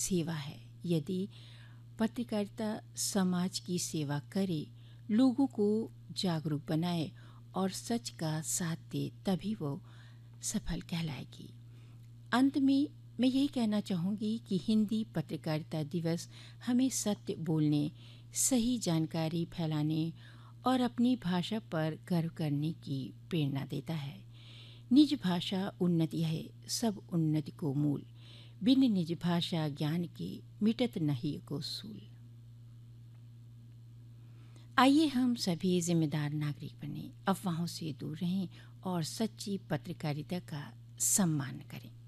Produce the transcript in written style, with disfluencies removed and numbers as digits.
सेवा है। यदि पत्रकारिता समाज की सेवा करे, लोगों को जागरूक बनाए और सच का साथ दे, तभी वो सफल कहलाएगी। अंत में मैं यही कहना चाहूँगी कि हिंदी पत्रकारिता दिवस हमें सत्य बोलने, सही जानकारी फैलाने और अपनी भाषा पर गर्व करने की प्रेरणा देता है। निज भाषा उन्नति है, सब उन्नति को मूल। बिन निज भाषा ज्ञान के, मिटत नहीं को सूल। आइए हम सभी जिम्मेदार नागरिक बने, अफवाहों से दूर रहें और सच्ची पत्रकारिता का सम्मान करें।